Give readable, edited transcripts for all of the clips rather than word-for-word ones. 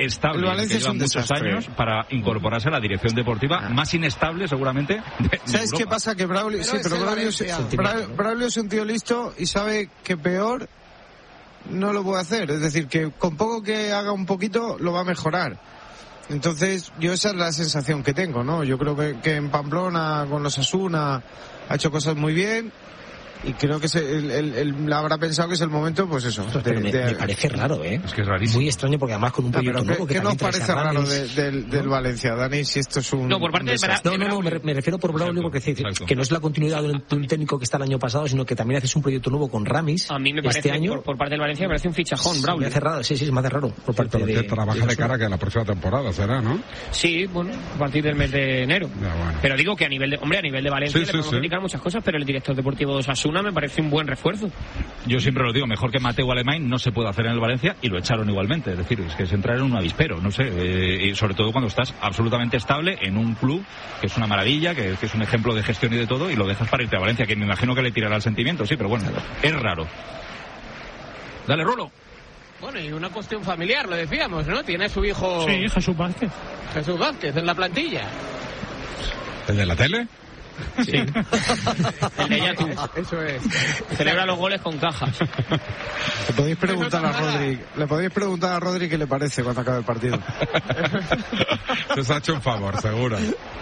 estable, que lleva muchos años, para incorporarse a la dirección deportiva más inestable seguramente ¿Sabes qué pasa? Que Braulio, Braulio es un tío listo y sabe que peor no lo puede hacer, es decir, que con poco que haga un poquito lo va a mejorar. Entonces yo esa es la sensación que tengo, ¿no? Yo creo que en Pamplona con los Osasuna ha hecho cosas muy bien y creo que él habrá pensado que es el momento, pues eso. Me parece raro, ¿eh? Es que es rarísimo. Muy extraño porque además con un proyecto nuevo. ¿Qué nos parece raro del Valencia, Dani? Si esto es un... No, por parte de me refiero por Braulio porque que no es la continuidad de un técnico que está el año pasado, sino que también haces un proyecto nuevo con Ramis. A mí me parece, este año, por parte del Valencia, me parece un fichajón, Braulio. Me hace raro, sí, me hace raro por parte pero que trabaja de cara que la próxima temporada será, ¿no? Sí, bueno, a partir del mes de enero. Ya, bueno. Pero digo que a nivel de Valencia le podemos criticar muchas cosas, pero el director deportivo de Osasuna me parece un buen refuerzo. Yo siempre lo digo, mejor que Mateu Alemany no se puede hacer en el Valencia, y lo echaron igualmente. Es decir, es que es entrar en un avispero, no sé, y sobre todo cuando estás absolutamente estable en un club que es una maravilla, que es un ejemplo de gestión y de todo, y lo dejas para irte a Valencia, que me imagino que le tirará el sentimiento, sí, pero bueno, es raro. Dale, Rolo. Bueno, y una cuestión familiar, lo decíamos, ¿no? Tiene su hijo... Sí, Jesús Vázquez. Jesús Vázquez en la plantilla. ¿El de la tele? Sí. El de ella tú. Eso es. Celebra los goles con cajas. Le podéis preguntar a Rodri qué le parece cuando acabe el partido. Se ha hecho un favor, seguro.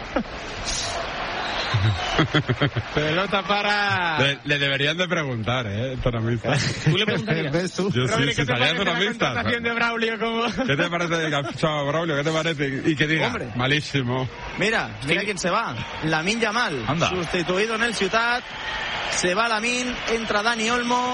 Pelota para... Le deberían de preguntar, Tonomista. ¿Tú le preguntarías? Yo sí, si salía Tonomista. De Braulio, ¿cómo? ¿Qué te parece, Braulio? ¿Qué te parece? Y que diga, hombre, malísimo. Mira quién se va. Lamine Yamal, sustituido en el Ciutat. Se va Lamine, entra Dani Olmo.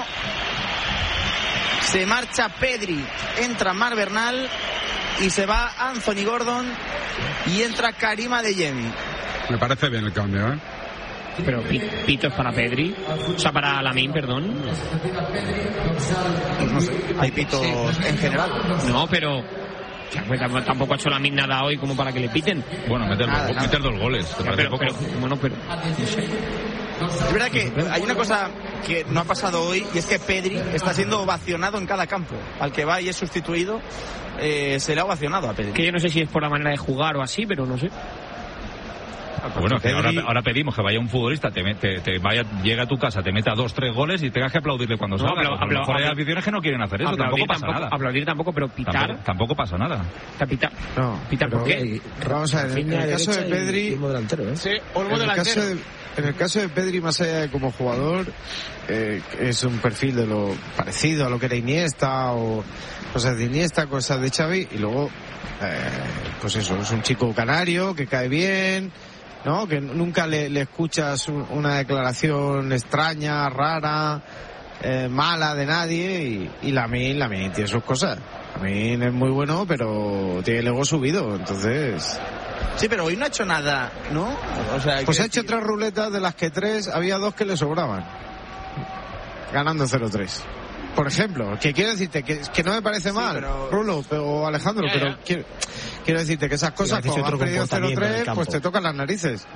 Se marcha Pedri, entra Marc Bernal. Y se va Anthony Gordon y entra Karim Adeyemi. Me parece bien el cambio, ¿eh? Pero pitos para Pedri, o sea, para Lamine, perdón. Pues no sé, hay pitos en general. No, pero tampoco ha hecho Lamine nada hoy como para que le piten. Bueno, meter 2 goles. Pero no sé. Es verdad que hay una cosa que no ha pasado hoy, y es que Pedri está siendo ovacionado en cada campo. Al que va y es sustituido, se le ha ovacionado a Pedri. Que yo no sé si es por la manera de jugar o así, pero no sé. Bueno, que ahora pedimos que vaya un futbolista, llega a tu casa, te meta 2-3 goles y tengas que aplaudirle cuando salga. A lo mejor hay aficiones que no quieren hacer eso, tampoco pasa nada. Aplaudir tampoco, pero pitar. Tampoco pasa nada. Pitar. No, pitar, ¿por qué? Vamos a ver, en el caso de Pedri... Sí, Olmo delantero. En el caso de Pedri, más allá de como jugador, es un perfil de lo parecido a lo que era Iniesta, o cosas de Iniesta, cosas de Xavi, y luego, pues eso, es un chico canario que cae bien, ¿no? Que nunca le escuchas una declaración extraña, rara, mala de nadie, y Lamine tiene sus cosas. Lamine es muy bueno, pero tiene el ego subido, entonces... Sí, pero hoy no ha hecho nada, ¿no? O sea, pues ha hecho 3 ruletas, de las que 3 había 2 que le sobraban, ganando 0-3. Por ejemplo, que quiero decirte que no me parece mal, pero... Rulo o Alejandro, pero quiero decirte que esas cosas, cuando has perdido 0-3, pues te tocan las narices.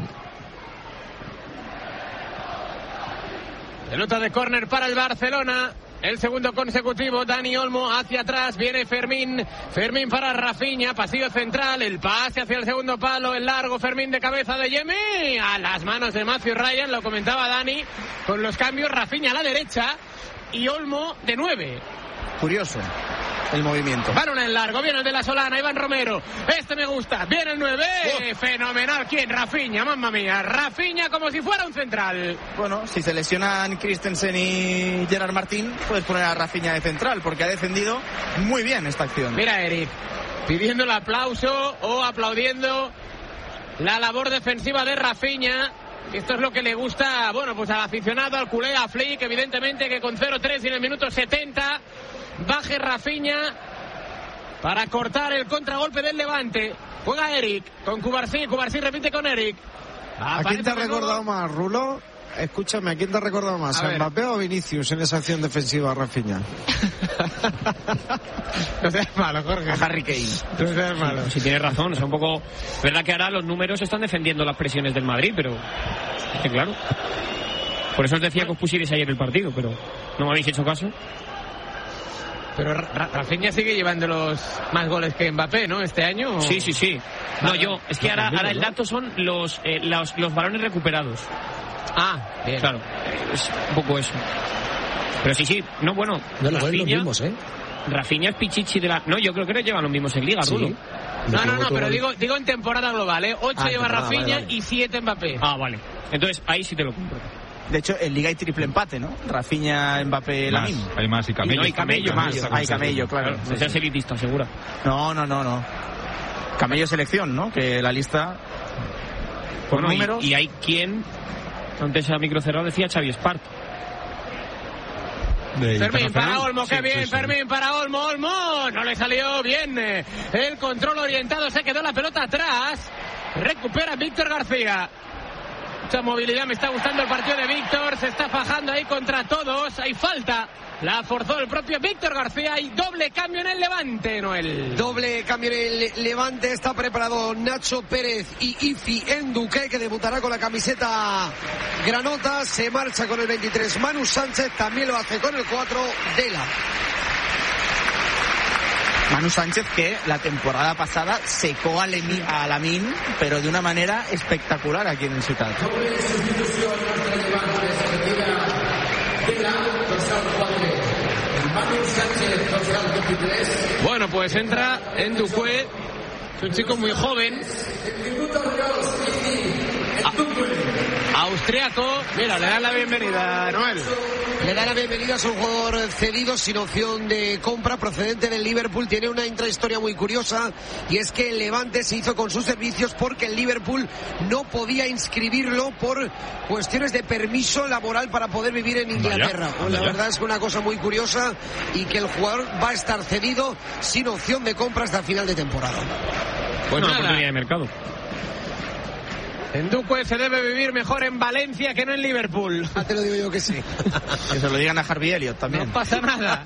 Pelota de córner para el Barcelona. El segundo consecutivo, Dani Olmo hacia atrás, viene Fermín para Rafinha, pasillo central, el pase hacia el segundo palo, el largo, Fermín de cabeza de Yemi, a las manos de Matthew Ryan, lo comentaba Dani, con los cambios, Rafinha a la derecha y Olmo de 9. Curioso el movimiento. Balón en largo, viene el de la Solana, Iván Romero, este me gusta, viene el 9, fenomenal, ¿quién? Rafinha, mamma mía, Rafinha como si fuera un central. Bueno, si se lesionan Christensen y Gerard Martín, puedes poner a Rafinha de central, porque ha defendido muy bien esta acción. Mira Eric, pidiendo el aplauso o aplaudiendo la labor defensiva de Rafinha. Esto es lo que le gusta, bueno, pues al aficionado, al culé, a Flick, evidentemente, que con 0-3 y en el minuto 70 baje Rafinha para cortar el contragolpe del Levante. Juega Eric con Cubarsí repite con Eric. ¿A quién te ha recordado más, Rulo? Escúchame, ¿a quién te ha recordado más? ¿A Mbappé o a Vinicius en esa acción defensiva, Rafinha? No seas malo, Jorge. A Harry Kane. No seas malo. Si tienes razón, es un poco... verdad que ahora los números están defendiendo las presiones del Madrid, pero... es que claro. Por eso os decía que os pusierais ayer el partido, pero no me habéis hecho caso. Pero Rafinha sigue llevando los más goles que Mbappé, ¿no? Este año. ¿O? Sí. No, es que ahora el dato son los balones recuperados. Bien. Claro, es un poco eso. Pero sí, no, bueno. No, los mismos, Rafinha es Pichichi de la... No, yo creo que no llevan los mismos en Liga, sí. Rulo. No, pero digo en temporada global, 8 lleva Rafinha vale. Y 7 Mbappé. Vale. Entonces, ahí sí te lo compro. De hecho, en Liga hay triple empate, ¿no? Rafinha, Mbappé, Lamine. Hay más y Camello. Y Camello más. Hay Camello, claro. No seas elitista, segura. No. Camello selección, ¿no? Que la lista... Por números... Y hay quien... Antes a micro cerrado decía Xavi Espart. Fermín para Olmo, qué bien, sí. Fermín para Olmo, no le salió bien el control orientado, se quedó la pelota atrás, recupera Víctor García. Mucha movilidad, me está gustando el partido de Víctor, se está fajando ahí contra todos, hay falta. La forzó el propio Víctor García y doble cambio en el Levante, Noel. Doble cambio en el Levante, está preparado Nacho Pérez y Ifi Enduque, que debutará con la camiseta granota, se marcha con el 23 Manu Sánchez, también lo hace con el 4 Dela. Manu Sánchez, que la temporada pasada secó a Lamine, pero de una manera espectacular aquí en el Ciutat. Bueno, pues entra Enduque, es un chico muy joven, austriaco. Mira, le dan la bienvenida a Noel. Le da la bienvenida, es un jugador cedido sin opción de compra, procedente del Liverpool. Tiene una intrahistoria muy curiosa, y es que el Levante se hizo con sus servicios porque el Liverpool no podía inscribirlo por cuestiones de permiso laboral para poder vivir en Inglaterra. Pues la verdad es que una cosa muy curiosa, y que el jugador va a estar cedido sin opción de compra hasta final de temporada. Buena oportunidad de mercado. Enduque se debe vivir mejor en Valencia que no en Liverpool. Te lo digo yo que sí. Que se lo digan a Harvey Elliott también. No pasa nada.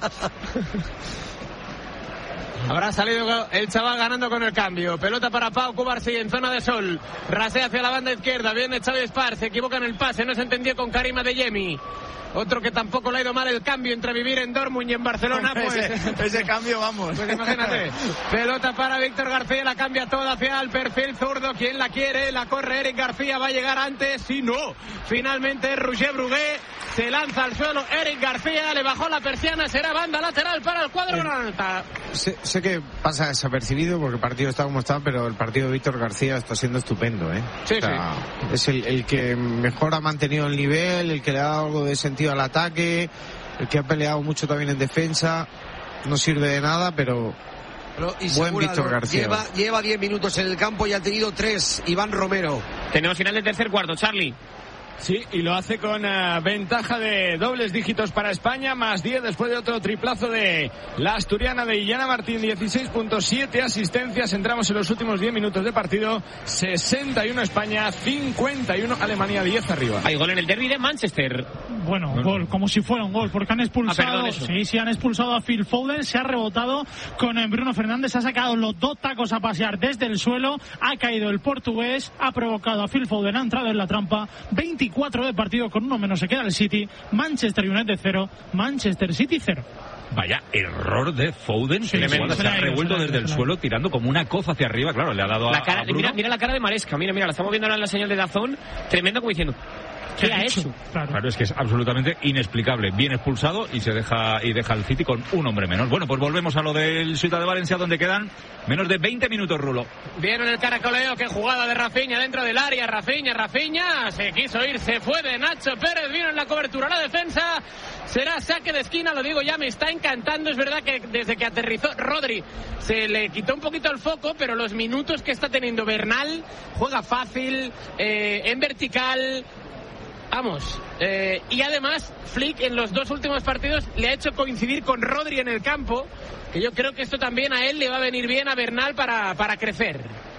Habrá salido el chaval ganando con el cambio. Pelota para Pau Cubarsí en zona de sol. Rasea hacia la banda izquierda. Viene Xavi Espart. Se equivoca en el pase. No se entendió con Karim Adeyemi. Otro que tampoco le ha ido mal el cambio entre vivir en Dortmund y en Barcelona. Pues ese cambio, vamos. Pues imagínate. Pelota para Víctor García. La cambia toda hacia el perfil zurdo. ¿Quién la quiere? La corre Eric García. Va a llegar antes. Si no. Finalmente Roger Brugué. Se lanza al suelo Eric García. Le bajó la persiana. Será banda lateral para el cuadro granata. Sé que pasa desapercibido porque el partido está como está, pero el partido de Víctor García está siendo estupendo, Sí, o sea, sí. Es el que mejor ha mantenido el nivel, el que le ha dado algo de sentido al ataque, el que ha peleado mucho también en defensa. No sirve de nada, pero buen Víctor García. Lleva 10 minutos en el campo y ha tenido 3 Iván Romero. Tenemos final del tercer cuarto, Charlie. Sí, y lo hace con ventaja de dobles dígitos para España, más 10 después de otro triplazo de la asturiana de Illana Martín, 16.7 asistencias. Entramos en los últimos 10 minutos de partido, 61 España, 51 Alemania, 10 arriba. Hay gol en el derbi de Manchester. Bueno, gol, como si fuera un gol, porque han expulsado, han expulsado a Phil Foden, se ha rebotado con Bruno Fernández, ha sacado los 2 tacos a pasear desde el suelo, ha caído el portugués, ha provocado a Phil Foden, ha entrado en la trampa. 24 de partido, con 1 menos se queda el City. Manchester United 0, Manchester City 0. Vaya error de Foden, se ha revuelto desde el suelo tirando como una coza hacia arriba. Claro, le ha dado la cara, a Bruno. Mira la cara de Maresca, mira, la estamos viendo ahora en la señal de DAZN, tremendo, como diciendo ¿qué ha hecho? Claro, es que es absolutamente inexplicable. Bien expulsado y deja el City con un hombre menos. Bueno, pues volvemos a lo del Ciutat de Valencia, donde quedan menos de 20 minutos, Rulo. Vieron el caracoleo, qué jugada de Rafinha dentro del área. Rafinha se quiso ir, se fue de Nacho Pérez, vino en la cobertura, la defensa. Será saque de esquina, lo digo ya, me está encantando. Es verdad que desde que aterrizó Rodri se le quitó un poquito el foco, pero los minutos que está teniendo Bernal, juega fácil, en vertical. Vamos, y además Flick en los 2 últimos partidos le ha hecho coincidir con Rodri en el campo, que yo creo que esto también a él le va a venir bien, a Bernal, para crecer.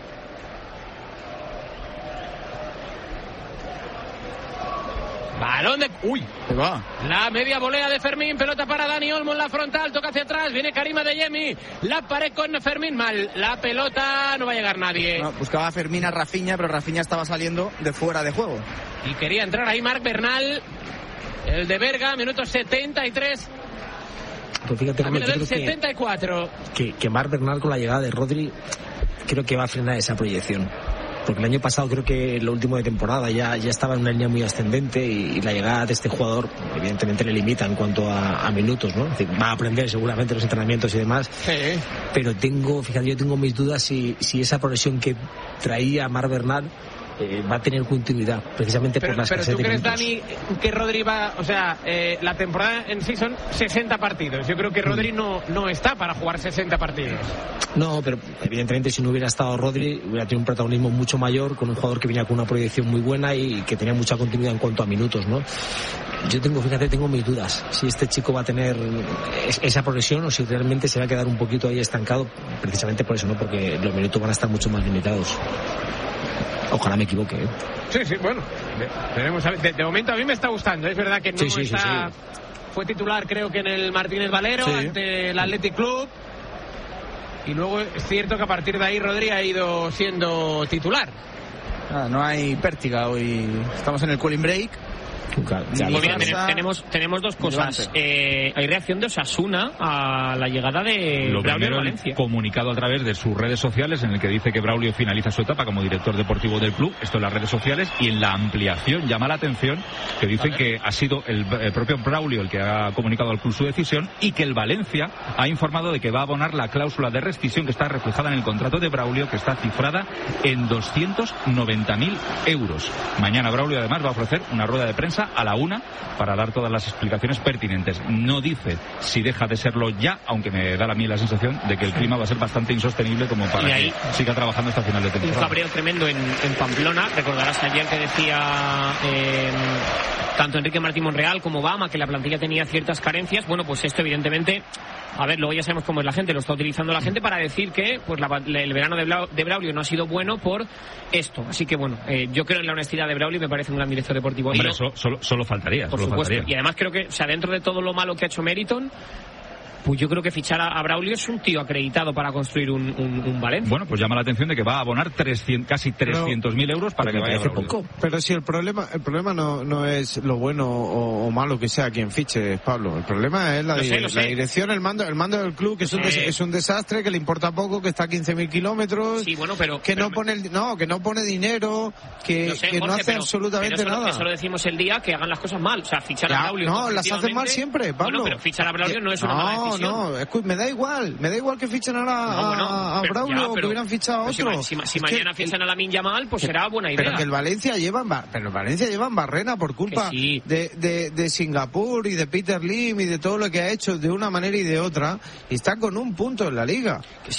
Balón de... ¡Uy! Se va. La media volea de Fermín, pelota para Dani Olmo en la frontal, toca hacia atrás, viene Karim Adeyemi, la pared con Fermín mal, la pelota, no va a llegar nadie. No, buscaba a Fermín a Rafinha, pero Rafinha estaba saliendo de fuera de juego. Y quería entrar ahí Marc Bernal, el de Berga, minuto 73. Pues fíjate, a yo creo 74. Que Marc Bernal con la llegada de Rodri creo que va a frenar esa proyección. Porque el año pasado creo que lo último de temporada ya estaba en una línea muy ascendente y la llegada de este jugador evidentemente le limita en cuanto a minutos, ¿no? Es decir, va a aprender seguramente los entrenamientos y demás. Sí. Pero yo tengo mis dudas si esa progresión que traía Marc Bernal va a tener continuidad, precisamente por las escasez de minutos. ¿Pero tú crees, Dani, que Rodri va, la temporada en sí son 60 partidos? Yo creo que Rodri no está para jugar 60 partidos. No, pero evidentemente si no hubiera estado Rodri, hubiera tenido un protagonismo mucho mayor, con un jugador que venía con una proyección muy buena y que tenía mucha continuidad en cuanto a minutos, ¿no? Yo tengo mis dudas si este chico va a tener esa progresión o si realmente se va a quedar un poquito ahí estancado, precisamente por eso, ¿no? Porque los minutos van a estar mucho más limitados. Ojalá me equivoque, ¿eh? Sí, bueno. Veremos. De momento a mí me está gustando. Es verdad que no está... Sí. Fue titular creo que en el Martínez Valero ante el Athletic Club. Y luego es cierto que a partir de ahí Rodri ha ido siendo titular. No hay pértiga hoy. Estamos en el cooling break. Tenemos dos cosas. Hay reacción de Osasuna a la llegada de Braulio Valencia. El comunicado a través de sus redes sociales en el que dice que Braulio finaliza su etapa como director deportivo del club. Esto en las redes sociales. Y en la ampliación llama la atención que dicen que ha sido el propio Braulio el que ha comunicado al club su decisión y que el Valencia ha informado de que va a abonar la cláusula de rescisión que está reflejada en el contrato de Braulio, que está cifrada en 290.000 euros. Mañana Braulio además va a ofrecer una rueda de prensa a la 1 para dar todas las explicaciones pertinentes. No dice si deja de serlo ya, aunque me da a mí la sensación de que el clima va a ser bastante insostenible como para que siga trabajando hasta final de temporada. Un cabreo tremendo en Pamplona. Recordarás ayer que decía tanto Enrique Martín Monreal como Bama que la plantilla tenía ciertas carencias. Bueno, pues esto evidentemente, a ver, luego ya sabemos cómo es la gente, lo está utilizando la gente para decir que pues el verano de Braulio no ha sido bueno por esto. Así que bueno, yo creo en la honestidad de Braulio y me parece un gran director deportivo. Hombre, eso solo faltaría. Por supuesto. Y además creo que, dentro de todo lo malo que ha hecho Meriton, pues yo creo que fichar a Braulio es un tío acreditado para construir un Valencia. Bueno, pues llama la atención de que va a abonar casi 300.000 euros para que vaya hace poco. Pero si el problema no es lo bueno o malo que sea quien fiche, Pablo. El problema es la dirección, el mando del club, que es un desastre, que le importa poco, que está a 15.000 kilómetros. Sí, bueno, pero no pone dinero, que no hace absolutamente nada. Eso lo decimos el día que hagan las cosas mal. O sea, fichar a Braulio. No, las hacen mal siempre, Pablo. Bueno, pero fichar a Braulio no es una mala decisión. No, me da igual que fichen a Braulio o que hubieran fichado a otro. Si mañana fichan a Lamine Yamal, pues será buena idea. Pero que el Valencia lleva en barrena por culpa de Singapur y de Peter Lim y de todo lo que ha hecho de una manera y de otra, y está con un punto en la liga.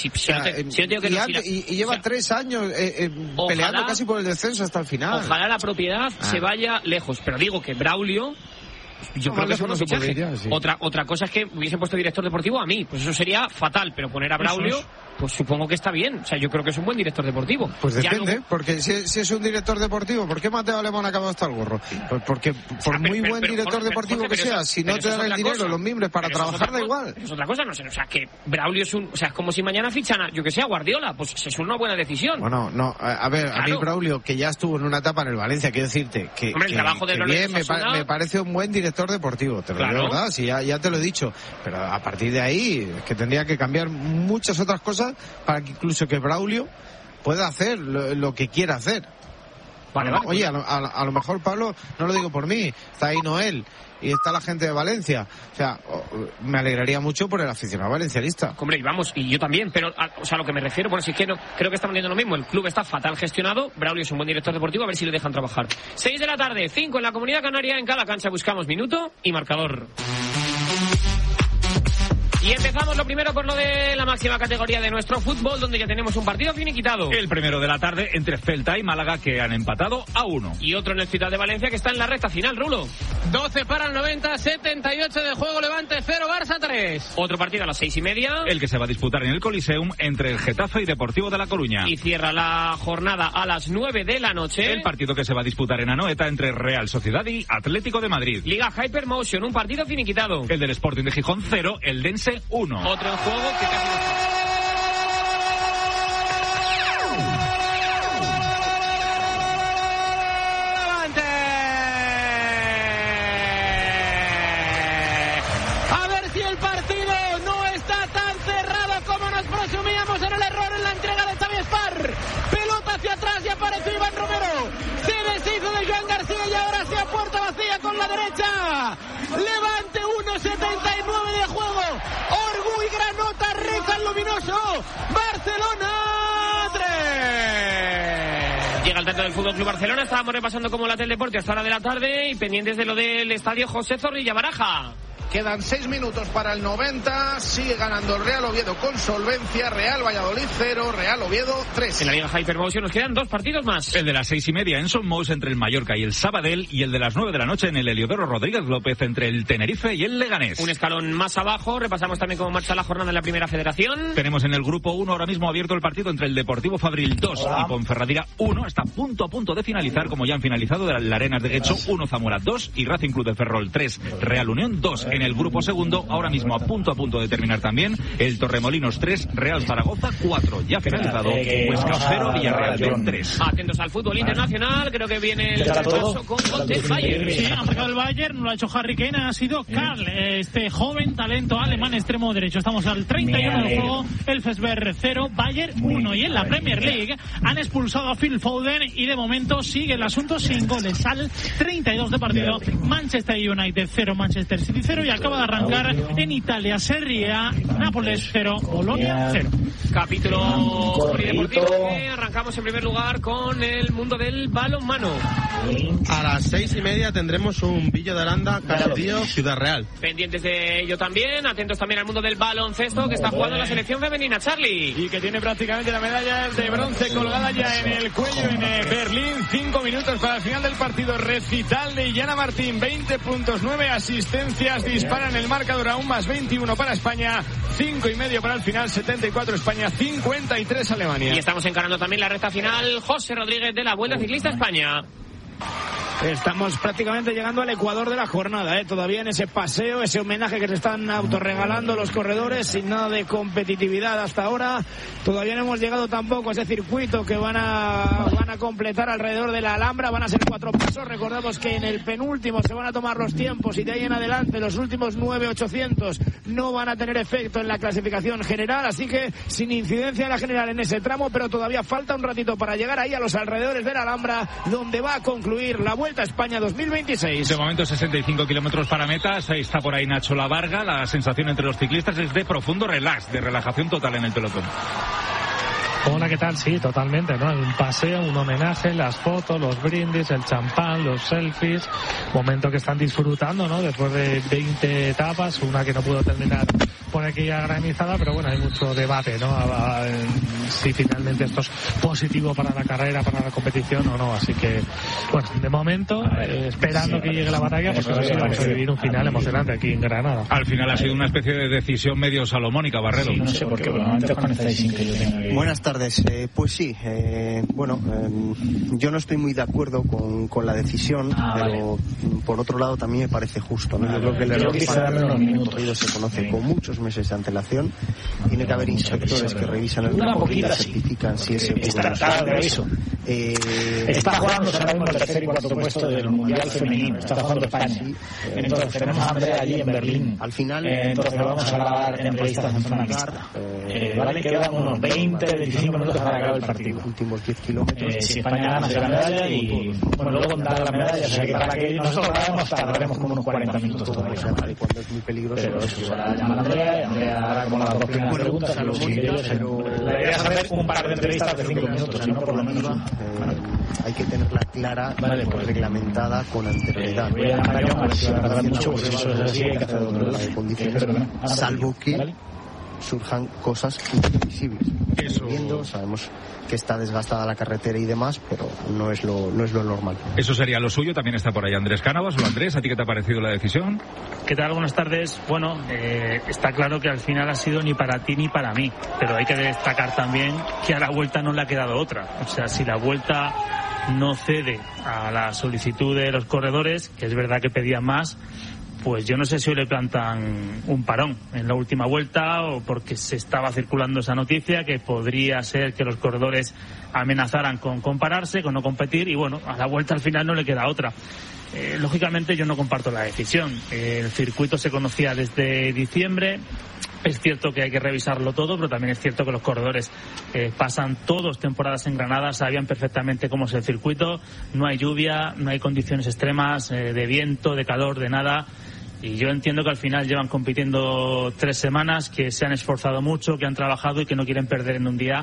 Y lleva 3 años peleando casi por el descenso hasta el final. Ojalá la propiedad se vaya lejos, pero digo que Braulio, yo creo que es un fichaje. Sí. Otra cosa es que hubiesen puesto director deportivo a mí, pues eso sería fatal, pero poner a Braulio, pues supongo que está bien. O sea, yo creo que es un buen director deportivo. Pues depende, porque si es un director deportivo, ¿por qué Mateo Alemán ha acabado hasta el gorro? Pues porque por muy buen director deportivo que sea, si no te dan el dinero, los mimbres para trabajar, da igual. Es otra cosa, no sé, o sea, que Braulio es es como si mañana fichan a Guardiola, pues es una buena decisión. Bueno, no, a ver, claro. A mí Braulio, que ya estuvo en una etapa en el Valencia, quiero decirte que el trabajo de bien, me parece un buen director deportivo, te lo digo, ¿verdad? Sí, ya te lo he dicho, pero a partir de ahí es que tendría que cambiar muchas otras cosas para que incluso que Braulio pueda hacer lo que quiera hacer. Vale. Oye, a lo mejor, Pablo, no lo digo por mí, está ahí Noel y está la gente de Valencia. O sea, me alegraría mucho por el aficionado valencianista. Hombre, y yo también, pero a lo que me refiero, bueno, si es que no, creo que estamos viendo lo mismo. El club está fatal gestionado, Braulio es un buen director deportivo, a ver si le dejan trabajar. 6 de la tarde, 5 en la Comunidad Canaria, en cada cancha buscamos minuto y marcador. Y empezamos lo primero por lo de la máxima categoría de nuestro fútbol, donde ya tenemos un partido finiquitado. El primero de la tarde entre Celta y Málaga, que han empatado a 1. Y otro en el Ciudad de Valencia, que está en la recta final, Rulo. 12 para el 90, 78 de juego, Levante 0, Barça 3. Otro partido a las 6:30. El que se va a disputar en el Coliseum entre el Getafe y Deportivo de La Coruña. Y cierra la jornada a las 9 de la noche. El partido que se va a disputar en Anoeta entre Real Sociedad y Atlético de Madrid. Liga Hypermotion, un partido finiquitado. El del Sporting de Gijón 0, el Dense 1. Otro en juego que casi Levante. A ver si el partido tanto del Fútbol Club Barcelona. Estábamos repasando cómo late el deporte hasta hora de la tarde y pendientes de lo del estadio José Zorrilla Baraja. Quedan 6 minutos para el 90. Sigue ganando el Real Oviedo con solvencia. Real Valladolid 0, Real Oviedo 3. En la Liga Hypermotion nos quedan 2 partidos más. El de las 6:30 en Son Mous entre el Mallorca y el Sabadell, y el de las 9 de la noche en el Heliodoro Rodríguez López entre el Tenerife y el Leganés. Un escalón más abajo. Repasamos también cómo marcha la jornada en la Primera Federación. Tenemos en el grupo 1 ahora mismo abierto el partido entre el Deportivo Fabril 2 y Ponferradina 1. Está a punto de finalizar, como ya han finalizado, de la Arenas de Guecho 1, Zamora 2 y Racing Club de Ferrol 3, Real Unión 2. En el grupo segundo, ahora mismo a punto de terminar también, el Torremolinos 3, Real Zaragoza 4. Ya finalizado, Huesca 0, Villarreal B 3. Atentos al fútbol internacional, creo que viene el repaso con gol del Bayern. Sí, ha marcado el Bayern, no lo ha hecho Harry Kane, ha sido Karl, este joven talento alemán extremo derecho. Estamos al 31 del juego, el Fesberg 0, Bayern 1. Y en la Premier League han expulsado a Phil Foden y de momento sigue el asunto sin goles. Al 32 de partido, Manchester United 0, Manchester City 0, y acaba de arrancar en Italia, Serie A, Nápoles 0, Bolonia 0. Capítulo polideportivo que arrancamos en primer lugar con el mundo del balonmano. A las 6:30 tendremos un Villa de Aranda, Caserío, Ciudad Real. Pendientes de ello también, atentos también al mundo del baloncesto que está jugando la selección femenina, Charlie. Y que tiene prácticamente la medalla de bronce colgada ya en el cuello en Berlín. 5 minutos para el final del partido. Recital de Illana Martín, 20 puntos, 9 asistencias, disparan el marcador aún más, 21 para España, 5,5 para el final, 74 España, 53 Alemania. Y estamos encarando también la recta final, José Rodríguez de la Vuelta Ciclista España. Estamos prácticamente llegando al ecuador de la jornada, todavía en ese paseo, ese homenaje que se están autorregalando los corredores, sin nada de competitividad hasta ahora. Todavía no hemos llegado tampoco a ese circuito que van a completar alrededor de la Alhambra. Van a ser 4 pasos. Recordamos que en el penúltimo se van a tomar los tiempos y de ahí en adelante los últimos 9.800 no van a tener efecto en la clasificación general, así que sin incidencia en la general en ese tramo, pero todavía falta un ratito para llegar ahí a los alrededores de la Alhambra, donde va a concluir la Vuelta a España 2026. De momento 65 kilómetros para metas. Ahí está por ahí Nacho Lavarga. La sensación entre los ciclistas es de profundo relax, de relajación total en el pelotón. Hola, ¿qué tal? Sí, totalmente, ¿no? Un paseo, un homenaje, las fotos, los brindis, el champán, los selfies, momento que están disfrutando, ¿no? Después de 20 etapas, una que no pudo terminar por aquella granizada, pero bueno, hay mucho debate, ¿no? Si finalmente esto es positivo para la carrera, para la competición o no, así que, bueno, de momento, esperando que llegue la batalla, pues así vamos a vivir un final emocionante aquí en Granada. Al final ha sido una especie de decisión medio salomónica, Barredo. Sí, no sé por qué, pero normalmente os conectáis sin que yo tenga que... Buenas tardes. Pues sí, yo no estoy muy de acuerdo con la decisión, pero por otro lado también me parece justo, ¿no? Yo creo que el error para se conoce con muchos meses de antelación. Tiene que haber inspectores que revisan el campo y certifican si ese está jugando ahora mismo el tercer y cuarto puesto del Mundial Femenino, está jugando España. Entonces tenemos a Andrea allí en Berlín. Al final, entonces vamos a grabar entrevistas en zona mixta. Vale, quedan unos 20-25 minutos para acabar el partido. Últimos 10 kilómetros. Si España gana, se la medalla y, bueno, luego dar la medalla, o sea que para que nosotros grabemos tardaremos como unos 40 minutos todavía. Cuando es muy peligroso. Pero eso, para llamar a Andrea hará como las 2 primeras preguntas a los chiquillos. La idea es hacer un par de entrevistas de 5 minutos, si no, por lo menos. Hay que tenerla clara, reglamentada con anterioridad. Voy a llamar a ver si va a tardar mucho, porque si eso es así hay que hacer otro lado. Salvo que surjan cosas imprevisibles. Sabemos que está desgastada la carretera y demás, pero no es lo normal. Eso sería lo suyo. También está por ahí Andrés Cánovas. Hola Andrés, ¿a ti qué te ha parecido la decisión? ¿Qué tal? Buenas tardes. Bueno, está claro que al final ha sido ni para ti ni para mí, pero hay que destacar también que a la Vuelta no le ha quedado otra. O sea, si la Vuelta no cede a la solicitud de los corredores, que es verdad que pedían más, pues yo no sé si hoy le plantan un parón en la última vuelta o porque se estaba circulando esa noticia que podría ser que los corredores amenazaran con compararse, con no competir, y bueno, a la Vuelta al final no le queda otra. Lógicamente yo no comparto la decisión. El circuito se conocía desde diciembre. Es cierto que hay que revisarlo todo, pero también es cierto que los corredores pasan todos temporadas en Granada, sabían perfectamente cómo es el circuito. No hay lluvia, no hay condiciones extremas de viento, de calor, de nada. Y yo entiendo que al final llevan compitiendo 3 semanas, que se han esforzado mucho, que han trabajado y que no quieren perder en un día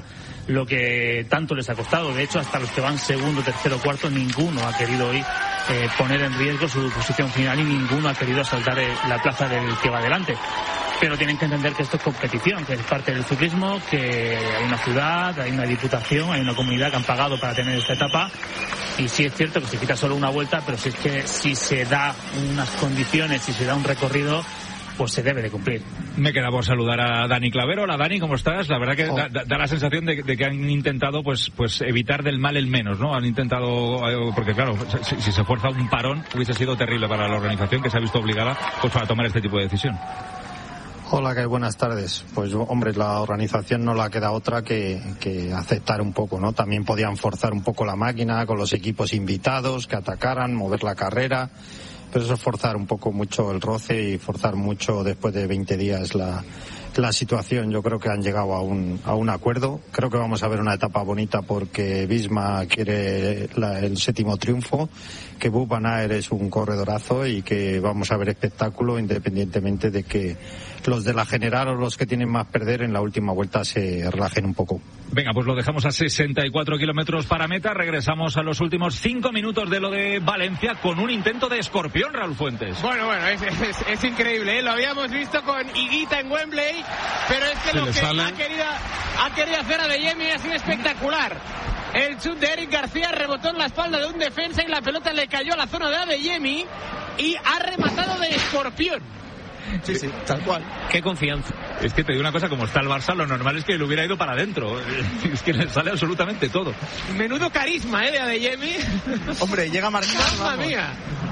lo que tanto les ha costado. De hecho, hasta los que van segundo, tercero, cuarto, ninguno ha querido hoy poner en riesgo su posición final y ninguno ha querido asaltar la plaza del que va adelante. Pero tienen que entender que esto es competición, que es parte del ciclismo, que hay una ciudad, hay una diputación, hay una comunidad que han pagado para tener esta etapa. Y sí es cierto que se quita solo una vuelta, pero si es que si se da unas condiciones, si se da un recorrido, pues se debe de cumplir. Me queda por saludar a Dani Clavero. Hola Dani, ¿cómo estás? La verdad que da la sensación de que han intentado pues evitar del mal el menos, ¿no? Han intentado, porque claro, si se fuerza un parón hubiese sido terrible para la organización, que se ha visto obligada pues a tomar este tipo de decisión. Hola, ¿qué? Buenas tardes. Pues hombre, la organización no le queda otra que aceptar un poco, ¿no? También podían forzar un poco la máquina con los equipos invitados, que atacaran, mover la carrera, pero eso es forzar un poco mucho el roce y forzar mucho después de 20 días la situación. Yo creo que han llegado a un acuerdo. Creo que vamos a ver una etapa bonita porque Visma quiere el 7º triunfo, que Wout van Aert es un corredorazo y que vamos a ver espectáculo independientemente de que los de la general o los que tienen más perder en la última vuelta se relajen un poco. Venga, pues lo dejamos a 64 kilómetros para meta. Regresamos a los últimos 5 minutos de lo de Valencia con un intento de escorpión, Raúl Fuentes. Bueno, es increíble, ¿eh? Lo habíamos visto con Higuita en Wembley, pero es que lo que ha querido hacer Adeyemi ha sido espectacular. El chut de Eric García rebotó en la espalda de un defensa y la pelota le cayó a la zona de Adeyemi y ha rematado de escorpión. Sí, tal cual. Qué confianza. Es que te digo una cosa, como está el Barça, lo normal es que le hubiera ido para adentro. Es que le sale absolutamente todo. Menudo carisma, de Adeyemi. Hombre, llega a marcar. ¡Mamma mía!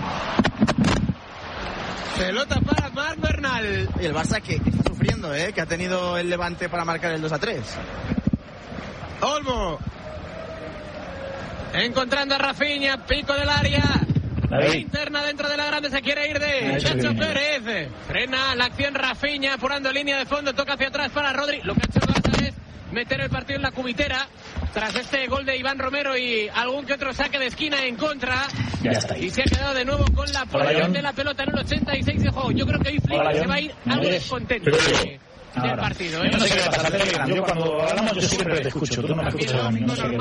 Pelota para Marc Bernal. Y el Barça que está sufriendo, que ha tenido el Levante para marcar el 2-3. Olmo. Encontrando a Rafinha, pico del área. Interna dentro de la grande, se quiere ir de Chacho Pérez. Frena la acción Rafinha, apurando línea de fondo, toca hacia atrás para Rodri. Lo que ha hecho el Barça es meter el partido en la cumitera. Tras este gol de Iván Romero y algún que otro saque de esquina en contra. Ya está ahí. Y se ha quedado de nuevo con la posición de la pelota en el 86 de juego. Yo creo que hoy Flick se va a ir algo descontento del partido. No sé qué pasa, Telegram. Yo cuando hablamos yo siempre te escucho. Tú no me escuchas a mí. No sé qué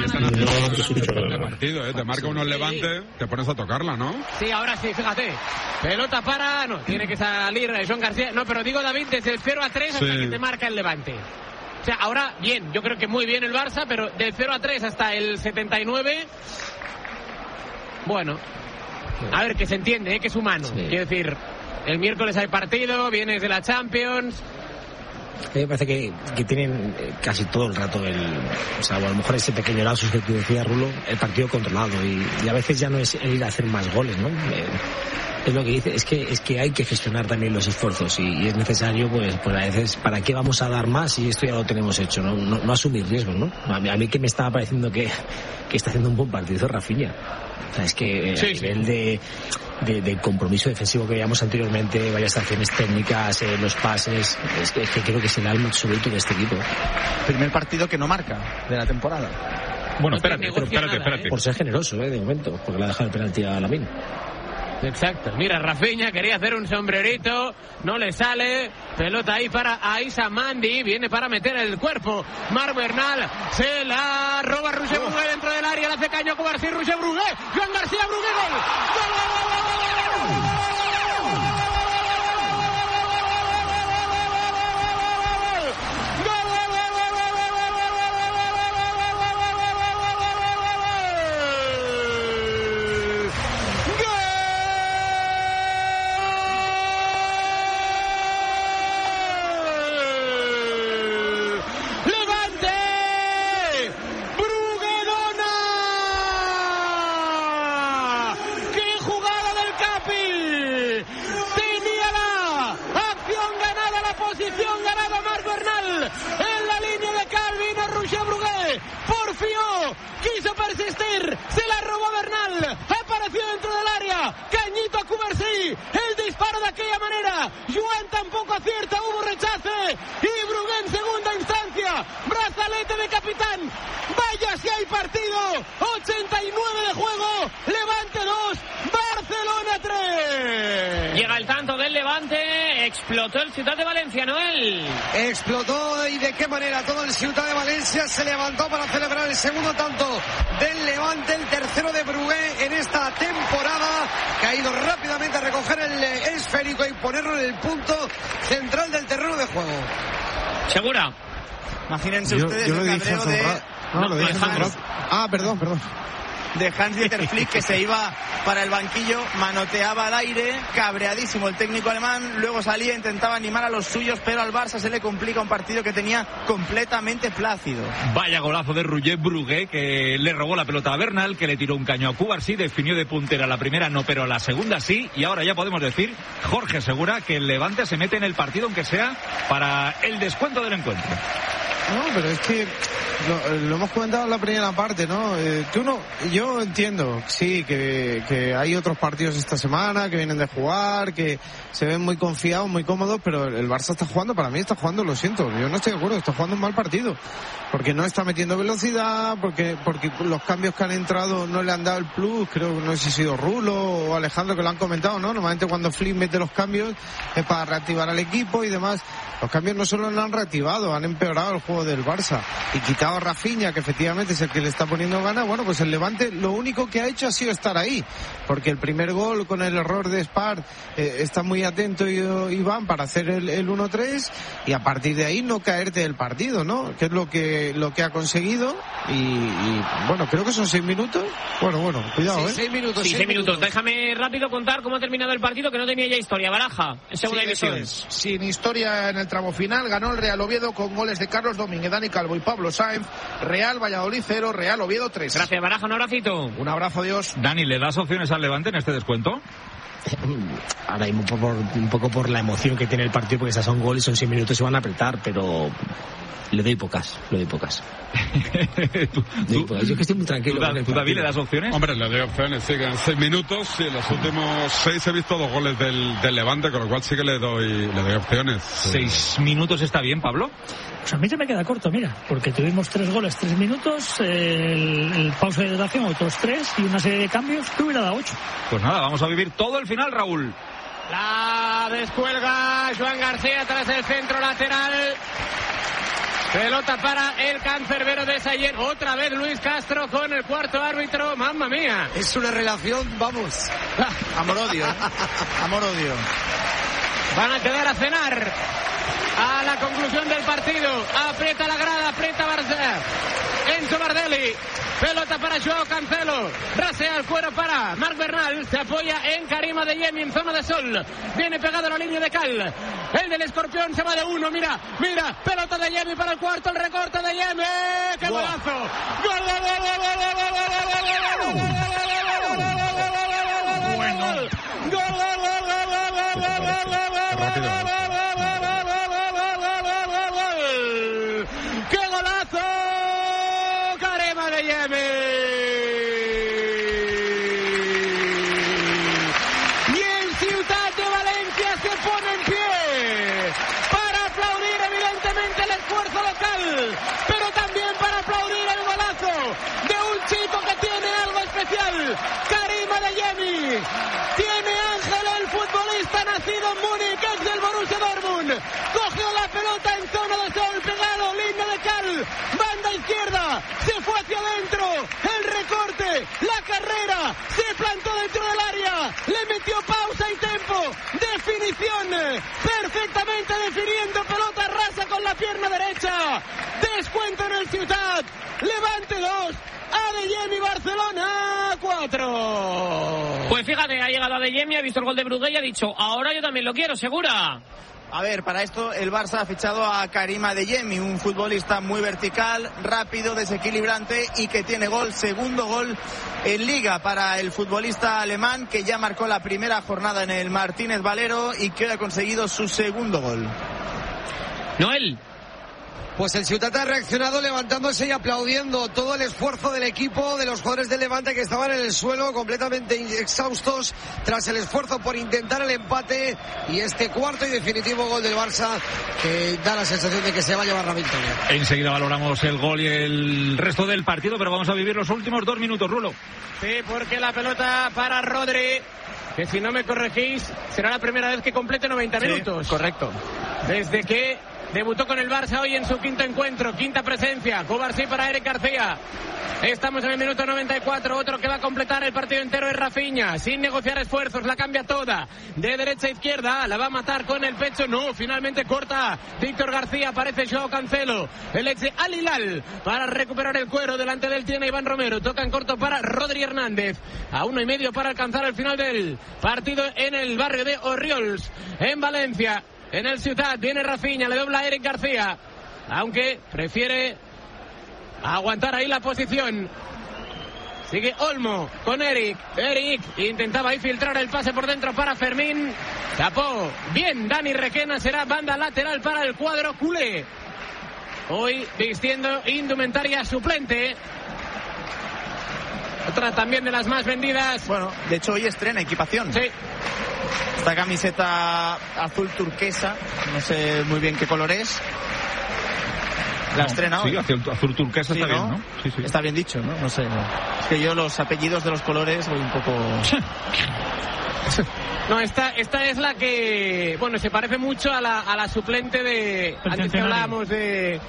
partido, te marca unos Levante, te pones a tocarla, ¿no? Sí, ahora sí, fíjate. Pelota para... No, tiene que salir Joan García. No, pero digo, David, desde el 0-3 hasta que te marca el Levante. O sea, ahora bien, yo creo que muy bien el Barça, pero del 0-3 hasta el 79... Bueno, a ver, que se entiende, que es humano. Sí. Quiero decir, el miércoles hay partido, vienes de la Champions... Me parece que tienen casi todo el rato o sea, a lo mejor ese pequeño lapsus que tú decías, Rulo, el partido controlado y a veces ya no es ir a hacer más goles, ¿no? Es lo que dice, es que hay que gestionar también los esfuerzos y es necesario, pues a veces, ¿para qué vamos a dar más si esto ya lo tenemos hecho? No asumir riesgos, ¿no? A mí que me estaba pareciendo que está haciendo un buen partido Rafinha. O sea, es que a nivel de compromiso defensivo que veíamos anteriormente, varias acciones técnicas, los pases, es que creo que es el alma absoluto de este equipo. Primer partido que no marca de la temporada. Bueno, espérate. Por ser generoso, de momento, porque le ha dejado el penalti a Lamine. Exacto, mira, Rafinha quería hacer un sombrerito, no le sale, pelota ahí para Aïssa Mandi, viene para meter el cuerpo, Marc Bernal, se la roba Roger Brugué dentro del área, le hace caño a Covarsí, Roger Brugué, Joan García Brugué, gol, ¡gol! Quiso persistir, se la robó Bernal, apareció dentro del área, cañito a Covarsí, el disparo de aquella manera, Joan tampoco acierta, hubo rechace y Brugué en segunda instancia, brazalete de capitán, vaya si hay partido, 89 de juego, Levante 2, Barcelona 3. Llega el tanto del Levante, explotó el Ciutat de Valencia, Noel. Explotó, y de qué manera. Todo el Ciutat de Valencia se levantó para celebrar el segundo tanto del Levante, el tercero de Brugué en esta temporada, que ha ido rápidamente a recoger el esférico y ponerlo en el punto central del terreno de juego. Segura. Imagínense ustedes el cabreo de... Perdón. De Hans-Dieter Flick, que se iba para el banquillo, manoteaba al aire, cabreadísimo el técnico alemán, luego salía, intentaba animar a los suyos, pero al Barça se le complica un partido que tenía completamente plácido. Vaya golazo de Roger Brugué, que le robó la pelota a Bernal, que le tiró un caño a Cubarsí, definió de puntera la primera no, pero la segunda sí, y ahora ya podemos decir, Jorge Segura, que el Levante se mete en el partido, aunque sea para el descuento del encuentro. No, pero es que lo hemos comentado en la primera parte, ¿no? Yo entiendo, sí, que hay otros partidos esta semana que vienen de jugar, que se ven muy confiados, muy cómodos, pero el Barça está jugando, para mí está jugando, lo siento, yo no estoy de acuerdo, está jugando un mal partido, porque no está metiendo velocidad, porque los cambios que han entrado no le han dado el plus, creo que no sé si ha sido Rulo o Alejandro que lo han comentado, ¿no? Normalmente cuando Flick mete los cambios es para reactivar al equipo y demás. Los cambios no solo lo han reactivado, han empeorado el juego del Barça y quitado a Rafinha, que efectivamente es el que le está poniendo ganas. Bueno, pues el Levante lo único que ha hecho ha sido estar ahí, porque el primer gol con el error de Spar está muy atento Iván para hacer el 1-3 y a partir de ahí no caerte del partido, ¿no? Que es lo que ha conseguido y bueno, creo que son 6 minutos. Bueno, cuidado, sí, 6 minutos. Sí, 6 minutos. Déjame rápido contar cómo ha terminado el partido, que no tenía ya historia. Baraja, en segunda división. Sin historia en el tramo final, ganó el Real Oviedo con goles de Carlos Domínguez, Dani Calvo y Pablo Sáenz. Real Valladolid 0, Real Oviedo 3. Gracias, Baraja, un abracito. Un abrazo, Dios. Dani, ¿le das opciones al Levante en este descuento? Ahora mismo un poco por la emoción que tiene el partido, porque esas son goles, son 6 minutos, se van a apretar, pero le doy pocas. Yo que estoy muy tranquilo. ¿Tú, David, le das opciones? Hombre, le doy opciones, sí, que en 6 minutos, sí, en los últimos 6 he visto 2 goles del Levante, con lo cual sí que le doy opciones. 6 minutos está bien, Pablo. Pues a mí se me queda corto, mira, porque tuvimos 3 goles, 3 minutos, el pausa de hidratación, otros 3 y una serie de cambios que hubiera dado 8. Pues nada, vamos a vivir todo el final, Raúl. La descuelga Joan García tras el centro lateral. Pelota para el cancerbero de Sallent. Otra vez Luis Castro con el cuarto árbitro. ¡Mamma mía! Es una relación, vamos. Amor-odio. Amor-odio. Van a quedar a cenar a la conclusión del partido. Aprieta la grada, aprieta Enzo Bardelli. Pelota para Joao Cancelo. Rasea el cuero para Marc Bernal. Se apoya en Karim Adeyemi en zona de sol. Viene pegado a la línea de Cal. El del escorpión se va de uno. Mira. Pelota de Adeyemi para el cuarto. El recorte de Adeyemi. ¡Qué golazo! ¡Gol! Pero también para aplaudir el golazo de un chico que tiene algo especial, Karim Adeyemi. Tiene ángel, el futbolista nacido en Múnich, ex del Borussia Dortmund. Cogió la pelota en zona de sol, pegado, línea de Cal, banda izquierda, se fue hacia adentro, el recorte, la carrera, se plantó dentro del área, le metió pausa y tempo, definición, perfectamente definiendo, pelota rasa con la pierna derecha. Descuento en el Ciutat. Levante 2. Adeyemi, Barcelona 4. Pues fíjate, ha llegado Adeyemi, ha visto el gol de Brugué y ha dicho, ahora yo también lo quiero, Segura. A ver, para esto el Barça ha fichado a Karim Adeyemi, un futbolista muy vertical, rápido, desequilibrante y que tiene gol, segundo gol en Liga para el futbolista alemán, que ya marcó la primera jornada en el Martínez Valero y que hoy ha conseguido su segundo gol. Noel. Pues el Ciutat ha reaccionado levantándose y aplaudiendo todo el esfuerzo del equipo, de los jugadores del Levante que estaban en el suelo completamente exhaustos tras el esfuerzo por intentar el empate y este cuarto y definitivo gol del Barça que da la sensación de que se va a llevar la victoria. Enseguida valoramos el gol y el resto del partido, pero vamos a vivir los últimos 2 minutos, Rulo. Sí, porque la pelota para Rodri, que si no me corregís será la primera vez que complete 90 minutos. Correcto. Desde que debutó con el Barça hoy en su quinto encuentro, quinta presencia. Cubarsí para Eric García. Estamos en el minuto 94. Otro que va a completar el partido entero es Rafinha, sin negociar esfuerzos, la cambia toda de derecha a izquierda, la va a matar con el pecho. No, finalmente corta Víctor García. Aparece Joao Cancelo, el ex de Al Hilal, para recuperar el cuero. Delante de él tiene Iván Romero. Toca en corto para Rodri Hernández, a 1,5 para alcanzar el final del partido en el barrio de Orriols, en Valencia. En el Ciutat viene Rafinha, le dobla a Eric García, aunque prefiere aguantar ahí la posición. Sigue Olmo con Eric. Eric intentaba ahí filtrar el pase por dentro para Fermín. Tapó bien Dani Requena. Será banda lateral para el cuadro culé. Hoy vistiendo indumentaria suplente. Otra también de las más vendidas. Bueno, de hecho hoy estrena equipación. Sí. Esta camiseta azul turquesa, no sé muy bien qué color es. La estrena hoy. Sí, azul turquesa sí, está ¿no? bien, ¿no? Sí, sí. Está bien dicho, ¿no? No sé. No. Es que yo los apellidos de los colores voy un poco... No, esta es la que, bueno, se parece mucho a la suplente de... Antes que hablábamos de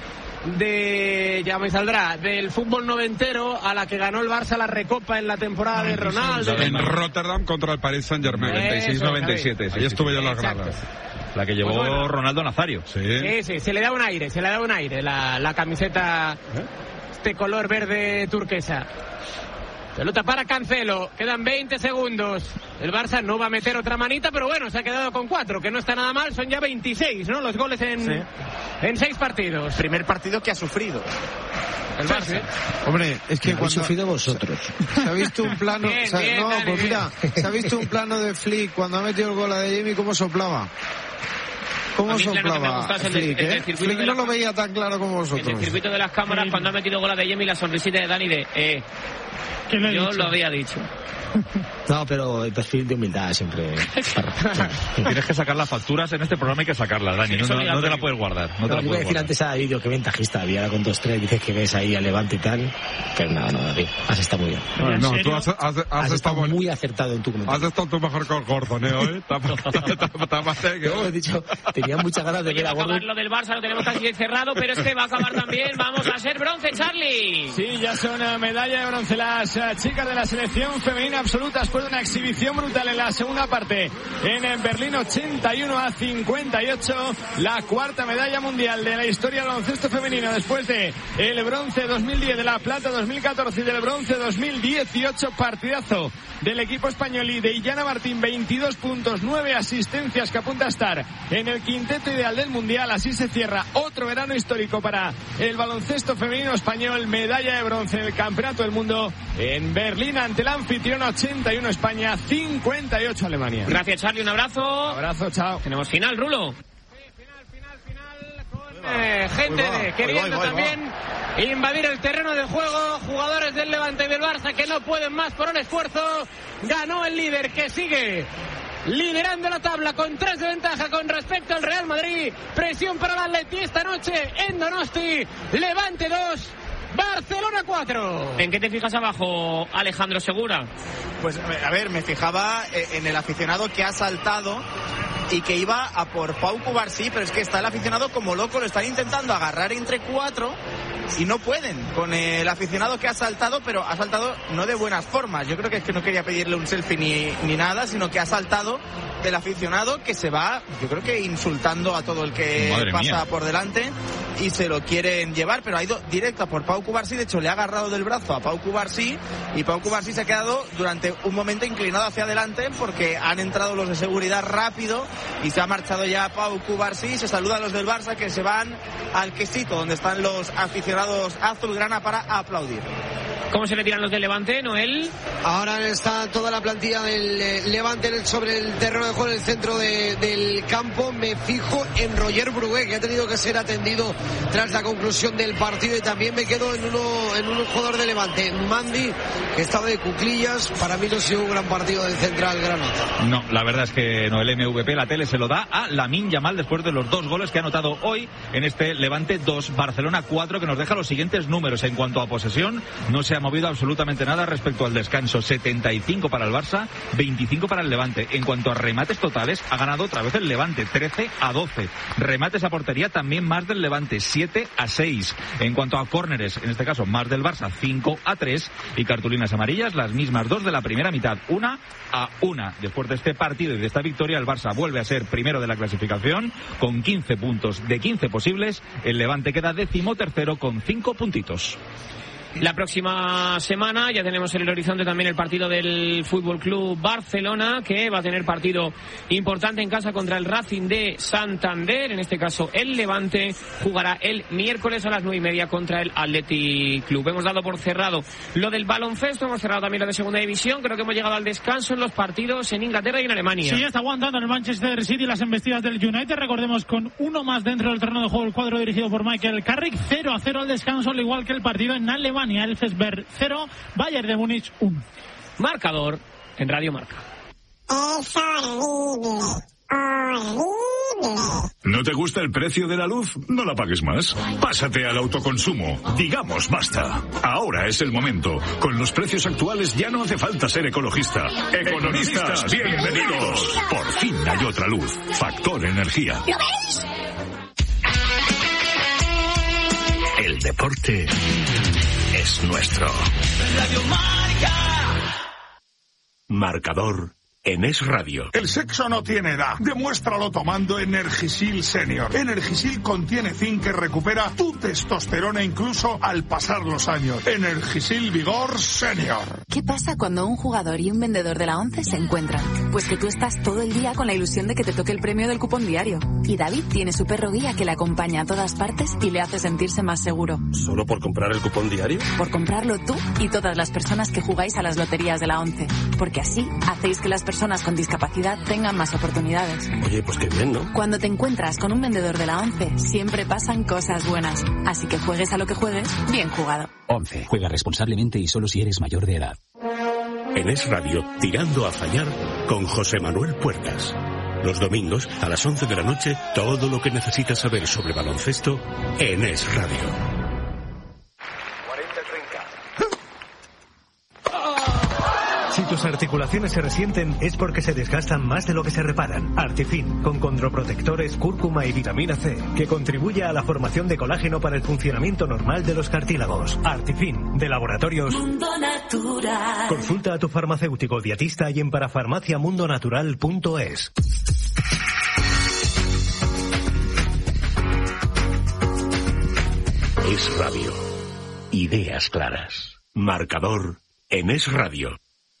ya me saldrá, del fútbol noventero, a la que ganó el Barça la Recopa en la temporada de Ronaldo. En Rotterdam contra el Paris Saint-Germain. 96-97. Ahí estuve yo en las gradas. La que llevó Pues bueno, Ronaldo Nazario. Sí, se le da un aire, la camiseta, este color verde turquesa. Pelota para Cancelo, quedan 20 segundos. El Barça no va a meter otra manita, pero bueno, se ha quedado con 4, que no está nada mal. Son ya 26, ¿no? Los goles en 6 partidos. Primer partido que ha sufrido el Barça. Hombre, es que habéis sufrido vosotros. ¿Se ha visto un plano? Bien, pues mira, se ha visto un plano de Flick cuando ha metido el gol a de Jamie, cómo soplaba. ¿Cómo soplaba Flick, Flick no lo veía tan claro como vosotros. En el circuito de las cámaras, cuando ha metido gol a de Jamie, la sonrisita de Dani de... yo lo había dicho. No, pero el perfil de humildad siempre. Tienes que sacar las facturas en este programa, hay que sacarlas, Dani. No te la puedes guardar. No te la iba a decir antes a Vídeo que ventajista había con 2-3, dices que ves ahí a Levante y tal. Pero nada, David, has estado muy bien. No, tú has estado muy acertado en tu comentario. Has estado tú mejor con Gordon, ¿eh? Yo he dicho, tenía muchas ganas de ver a Gordon. Lo del Barça lo tenemos casi cerrado, pero es que va a acabar también. Vamos a ser bronce, Charlie. Sí, ya son medalla de bronce las chicas de la selección femenina absoluta después de una exhibición brutal en la segunda parte en Berlín, 81-58, la cuarta medalla mundial de la historia del baloncesto femenino después de el bronce 2010, de la plata 2014 y del bronce 2018. Partidazo del equipo español y de Illana Martín, 22 puntos, 9 asistencias, que apunta a estar en el quinteto ideal del mundial. Así se cierra otro verano histórico para el baloncesto femenino español, medalla de bronce en el Campeonato del Mundo en Berlín ante el anfitrión, 81 España, 58 Alemania. Gracias, Charlie, un abrazo. Un abrazo, chao. Tenemos final, Rulo. Gente queriendo también invadir el terreno de juego, jugadores del Levante y del Barça que no pueden más por un esfuerzo. Ganó el líder, que sigue liderando la tabla con 3 de ventaja con respecto al Real Madrid. Presión para el Atleti esta noche en Donosti. Levante 2, Barcelona 4. ¿En qué te fijas abajo, Alejandro Segura? Pues a ver, me fijaba en el aficionado que ha saltado y que iba a por Pau Cubarsí, pero es que está el aficionado como loco, lo están intentando agarrar entre 4 y no pueden con el aficionado que ha saltado, pero ha saltado no de buenas formas. Yo creo que es que no quería pedirle un selfie ni nada, sino que ha saltado del aficionado que se va, yo creo que insultando a todo el que pasa por delante y se lo quieren llevar, pero ha ido directo a por Pau Cubarsí. De hecho le ha agarrado del brazo a Pau Cubarsí y Pau Cubarsí se ha quedado durante un momento inclinado hacia adelante porque han entrado los de seguridad rápido y se ha marchado ya Pau Cubarsí. Se saluda a los del Barça que se van al quesito donde están los aficionados azulgrana para aplaudir. ¿Cómo se le tiran los del Levante, Noel? Ahora está toda la plantilla del Levante sobre el terreno de juego en el centro del campo. Me fijo en Roger Brugué, que ha tenido que ser atendido tras la conclusión del partido, y también me quedo en un jugador de Levante, Mandy, que estaba de cuclillas. Para mí no ha sido un gran partido del central granota. No, la verdad es que no, el MVP, la tele se lo da a Lamine Yamal después de los 2 goles que ha anotado hoy en este Levante 2, Barcelona 4, que nos deja los siguientes números. En cuanto a posesión, no se ha movido absolutamente nada respecto al descanso. 75 para el Barça, 25 para el Levante. En cuanto a remates totales, ha ganado otra vez el Levante, 13-12. Remates a portería, también más del Levante, 7-6. En cuanto a córneres, en este caso más del Barça, 5-3. Y cartulinas amarillas, las mismas 2 de la primera mitad, 1-1. Después de este partido y de esta victoria, el Barça vuelve a ser primero de la clasificación con 15 puntos de 15 posibles. El Levante queda 13º con 5 puntitos. La próxima semana ya tenemos en el horizonte también el partido del Fútbol Club Barcelona, que va a tener partido importante en casa contra el Racing de Santander. En este caso el Levante jugará el miércoles a las 9:30 contra el Athletic Club. Hemos dado por cerrado lo del baloncesto, hemos cerrado también lo de segunda división. Creo que hemos llegado al descanso en los partidos en Inglaterra y en Alemania. Sí, está aguantando el Manchester City las embestidas del United. Recordemos, con uno más dentro del terreno de juego el cuadro dirigido por Michael Carrick. 0-0 al descanso, al igual que el partido en Alemania. Elfsberg 0, Bayern de Múnich 1. Marcador en Radio Marca. Es horrible, horrible. ¿No te gusta el precio de la luz? No la pagues más. Pásate al autoconsumo. Digamos basta. Ahora es el momento. Con los precios actuales ya no hace falta ser ecologista. Economistas, bienvenidos. Por fin hay otra luz. Factor Energía. ¿Lo veis? El deporte es nuestro. Radio Marca. Marcador en Es Radio. El sexo no tiene edad. Demuéstralo tomando Energisil Senior. Energisil contiene zinc que recupera tu testosterona incluso al pasar los años. Energisil Vigor Senior. ¿Qué pasa cuando un jugador y un vendedor de la ONCE se encuentran? Pues que tú estás todo el día con la ilusión de que te toque el premio del cupón diario. Y David tiene su perro guía que le acompaña a todas partes y le hace sentirse más seguro. ¿Solo por comprar el cupón diario? Por comprarlo tú y todas las personas que jugáis a las loterías de la ONCE. Porque así hacéis que las personas con discapacidad tengan más oportunidades. Oye, pues qué bien, ¿no? Cuando te encuentras con un vendedor de la ONCE, siempre pasan cosas buenas. Así que juegues a lo que juegues, bien jugado. ONCE. Juega responsablemente y solo si eres mayor de edad. En Es Radio, Tirando a Fallar, con José Manuel Puertas. Los domingos, a las 11 de la noche, todo lo que necesitas saber sobre baloncesto en Es Radio. Si tus articulaciones se resienten es porque se desgastan más de lo que se reparan. Artifin, con condroprotectores, cúrcuma y vitamina C, que contribuye a la formación de colágeno para el funcionamiento normal de los cartílagos. Artifin, de Laboratorios Mundo Natural. Consulta a tu farmacéutico dietista y en parafarmaciamundonatural.es. Es Radio. Ideas claras. Marcador en Es Radio.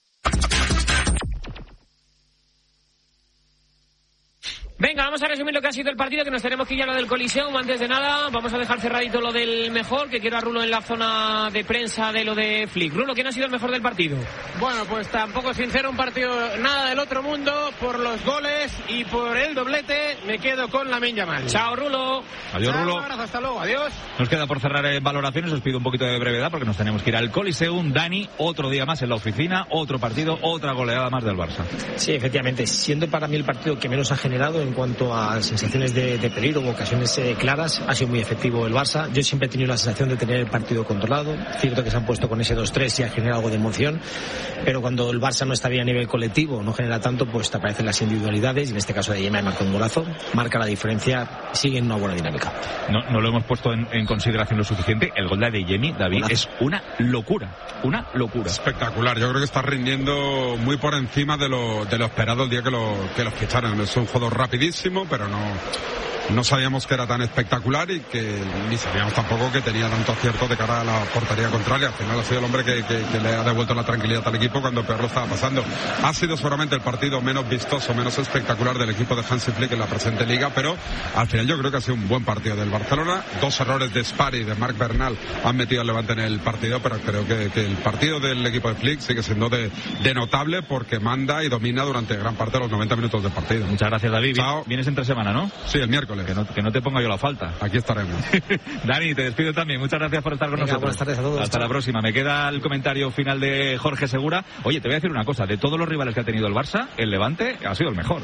Venga, vamos a resumir lo que ha sido el partido, que nos tenemos que ir a lo del Coliseum. Antes de nada, vamos a dejar cerradito lo del mejor, que quiero a Rulo en la zona de prensa de lo de Flick. Rulo, ¿quién ha sido el mejor del partido? Bueno, pues tampoco sin ser un partido nada del otro mundo. Por los goles y por el doblete, me quedo con Lamine Yamal. Chao, Rulo. Adiós, Rulo. Un abrazo, hasta luego, adiós. Nos queda por cerrar valoraciones, os pido un poquito de brevedad porque nos tenemos que ir al Coliseum. Dani, otro día más en la oficina, otro partido, otra goleada más del Barça. Sí, efectivamente, siendo para mí el partido que menos ha generado en cuanto a sensaciones de peligro o ocasiones claras, ha sido muy efectivo el Barça. Yo siempre he tenido la sensación de tener el partido controlado. Cierto que se han puesto con ese 2-3 y ha generado algo de emoción, pero cuando el Barça no está bien a nivel colectivo, no genera tanto, pues te aparecen las individualidades, y en este caso de Yema marca un golazo, marca la diferencia, sigue en una buena dinámica. No lo hemos puesto en consideración lo suficiente. El gol de Adeyemi, David, es una locura. Espectacular. Yo creo que está rindiendo muy por encima de lo esperado el día que lo ficharon. Es un jugador rapidísimo, pero no sabíamos que era tan espectacular y que ni sabíamos tampoco que tenía tanto acierto de cara a la portería contraria. Al final ha sido el hombre que le ha devuelto la tranquilidad al equipo cuando peor lo estaba pasando. Ha sido seguramente el partido menos vistoso, menos espectacular del equipo de Hansi Flick en la presente liga, pero al final yo creo que ha sido un buen partido del Barcelona. 2 errores de Spari y de Marc Bernal han metido al Levante en el partido, pero creo que el partido del equipo de Flick sigue siendo de notable porque manda y domina durante gran parte de los 90 minutos del partido. Muchas gracias, David. Vienes entre semana, ¿no? Sí, el miércoles. Que no te ponga yo la falta. Aquí estaremos. Dani, te despido también. Muchas gracias por estar con nosotros. Buenas tardes a todos. Hasta la próxima. Me queda el comentario final de Jorge Segura. Oye, te voy a decir una cosa. De todos los rivales que ha tenido el Barça, el Levante ha sido el mejor.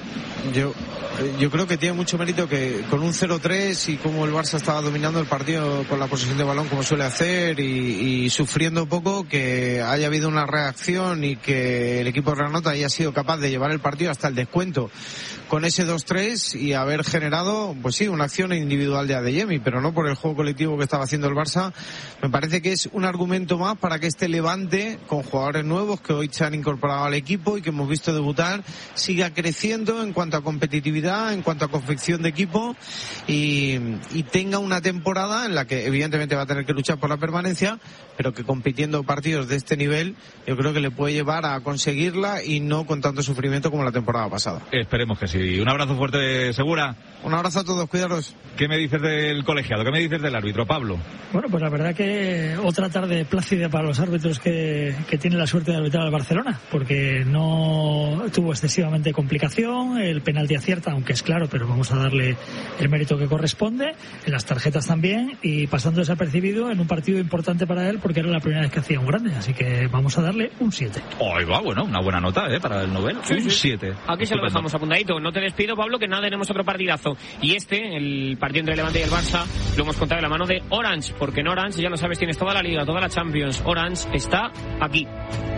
Yo creo que tiene mucho mérito que con un 0-3 y como el Barça estaba dominando el partido con la posesión de balón como suele hacer y sufriendo poco, que haya habido una reacción y que el equipo de Granota haya sido capaz de llevar el partido hasta el descuento con ese 2-3 y haber generado, pues sí, una acción individual de Adeyemi, pero no por el juego colectivo que estaba haciendo el Barça. Me parece que es un argumento más para que este Levante, con jugadores nuevos que hoy se han incorporado al equipo y que hemos visto debutar, siga creciendo en cuanto a competitividad, en cuanto a confección de equipo y tenga una temporada en la que evidentemente va a tener que luchar por la permanencia, pero que compitiendo partidos de este nivel yo creo que le puede llevar a conseguirla y no con tanto sufrimiento como la temporada pasada. Esperemos que sí. Un abrazo fuerte, Segura. Un abrazo a todos, cuidaros. ¿Qué me dices del colegiado? ¿Qué me dices del árbitro, Pablo? Bueno, pues la verdad que otra tarde plácida para los árbitros que tienen la suerte de arbitrar al Barcelona, porque no tuvo excesivamente complicación, el penalti acierta, aunque es claro, pero vamos a darle el mérito que corresponde, en las tarjetas también, y pasando desapercibido en un partido importante para él, porque era la primera vez que hacía un grande, así que vamos a darle un 7. Ahí va, bueno, una buena nota para el Nobel, sí, un 7. Aquí se lo dejamos apuntadito. No te despido, Pablo, que nada, tenemos otro partidazo. Y el partido entre el Levante y el Barça, lo hemos contado de la mano de Orange, porque en Orange, ya lo sabes, tienes toda la Liga, toda la Champions. Orange está aquí.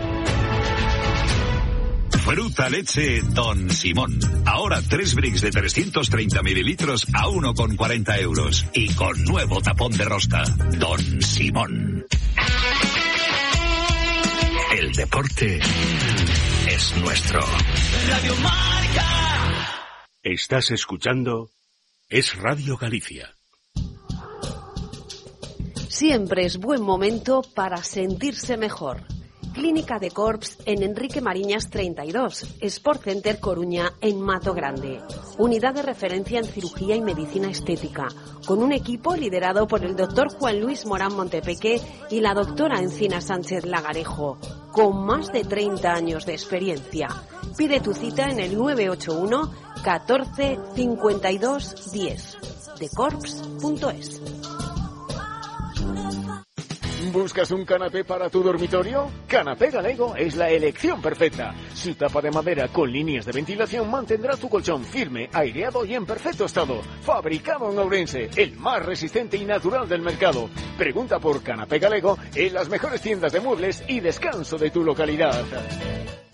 Fruta leche Don Simón. Ahora 3 bricks de 330 mililitros a 1,40 euros. Y con nuevo tapón de rosca. Don Simón. El deporte es nuestro. Radio Marca. Estás escuchando Es Radio Galicia. Siempre es buen momento para sentirse mejor. Clínica de Corps en Enrique Mariñas 32, Sport Center Coruña en Mato Grande. Unidad de referencia en cirugía y medicina estética, con un equipo liderado por el doctor Juan Luis Morán Montepeque y la doctora Encina Sánchez Lagarejo, con más de 30 años de experiencia. Pide tu cita en el 981 14 52 10, decorps.es. ¿Buscas un canapé para tu dormitorio? Canapé Galego es la elección perfecta. Su tapa de madera con líneas de ventilación mantendrá tu colchón firme, aireado y en perfecto estado. Fabricado en Ourense, el más resistente y natural del mercado. Pregunta por Canapé Galego en las mejores tiendas de muebles y descanso de tu localidad.